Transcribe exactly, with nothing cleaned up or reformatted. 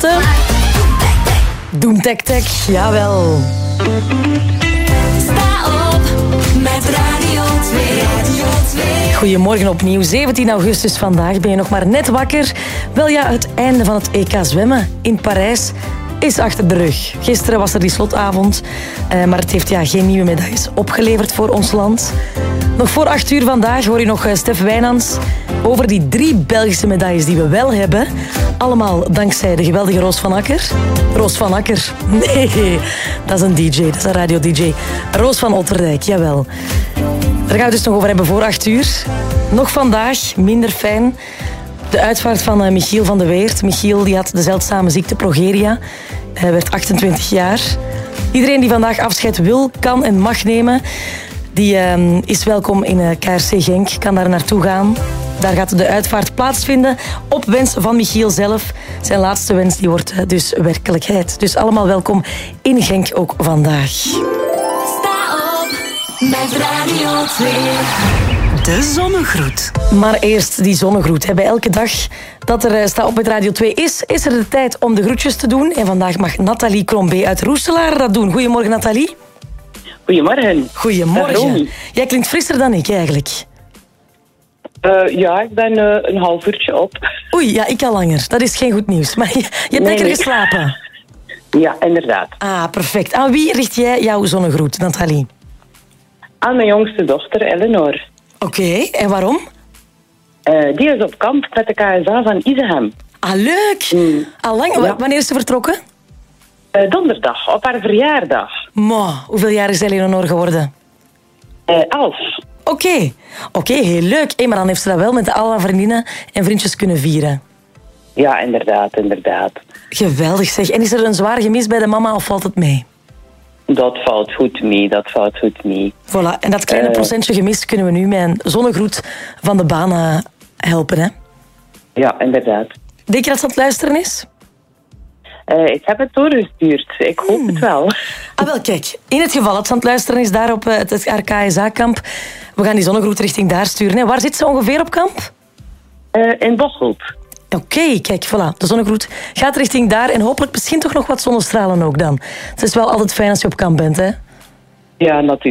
Doem tek tek, jawel. Sta op met Radio twee. Radio twee. Goedemorgen opnieuw, zeventien augustus vandaag. Ben je nog maar net wakker? Wel ja, het einde van het E K zwemmen in Parijs is achter de rug. Gisteren was er die slotavond, eh, maar het heeft ja, geen nieuwe medailles opgeleverd voor ons land. Nog voor acht uur vandaag hoor je nog uh, Stef Wijnands over die drie Belgische medailles die we wel hebben. Allemaal dankzij de geweldige Roos van Akker. Roos van Akker? Nee, dat is een D J, dat is een radio-D J. Roos van Otterdijk, jawel. Daar gaan we het dus nog over hebben voor acht uur. Nog vandaag, minder fijn, de uitvaart van uh, Michiel van de Weert. Michiel die had de zeldzame ziekte progeria. Hij werd achtentwintig jaar. Iedereen die vandaag afscheid wil, kan en mag nemen, die uh, is welkom in uh, K R C Genk, kan daar naartoe gaan. Daar gaat de uitvaart plaatsvinden op wens van Michiel zelf. Zijn laatste wens die wordt uh, dus werkelijkheid. Dus allemaal welkom in Genk ook vandaag. Sta op met Radio twee. De zonnegroet. Maar eerst die zonnegroet. Hè. Bij elke dag dat er uh, Sta op met Radio twee is, is er de tijd om de groetjes te doen. En vandaag mag Nathalie Crombé uit Roeselaar dat doen. Goedemorgen, Nathalie. Goedemorgen. Goedemorgen. Jij klinkt frisser dan ik eigenlijk. Uh, ja, ik ben uh, een half uurtje op. Oei, ja, ik al langer. Dat is geen goed nieuws. Maar je, je hebt Nee, lekker nee. geslapen. Ja, inderdaad. Ah, perfect. Aan wie richt jij jouw zonnegroet, Nathalie? Aan mijn jongste dochter, Eleanor. Oké, okay, en waarom? Uh, die is op kamp met de K S A van Izehem. Ah, leuk. Mm. Al lang? Ja. Wanneer is ze vertrokken? Uh, donderdag, op haar verjaardag. Ma, hoeveel jaar is Eleonor geworden? Uh, elf. Oké, okay. oké, okay, heel leuk. Hey, maar dan heeft ze dat wel met alle vriendinnen en vriendjes kunnen vieren. Ja, inderdaad, inderdaad. Geweldig zeg. En is er een zwaar gemis bij de mama of valt het mee? Dat valt goed mee, dat valt goed mee. Voilà, en dat kleine Uh, procentje gemis kunnen we nu met een zonnegroet van de baan uh, helpen, hè? Ja, inderdaad. Denk je dat ze aan het luisteren is? Uh, ik heb het doorgestuurd. Ik hoop Hmm. het wel. Ah, wel, kijk. In het geval dat ze aan het luisteren is daar op uh, het R K S A-kamp, we gaan die zonnegroet richting daar sturen. Hè. Waar zit ze ongeveer op kamp? Uh, in Bocholt. Oké, okay, kijk, voilà. De zonnegroet gaat richting daar en hopelijk misschien toch nog wat zonnestralen ook dan. Het is wel altijd fijn als je op kamp bent, hè? Ja, natuurlijk.